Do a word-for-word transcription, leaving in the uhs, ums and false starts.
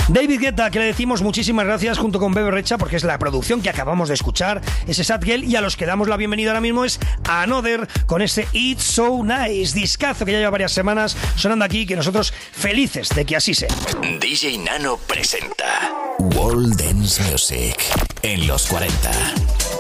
David Guetta, que le decimos muchísimas gracias junto con Bebe Recha, porque es la producción que acabamos de escuchar, ese Sad Girl, y a los que damos la bienvenida ahora mismo es Another con ese It's So Nice, discazo que ya lleva varias semanas sonando aquí, que nosotros felices de que así sea. D J Nano presenta World Dance Music en los cuarenta.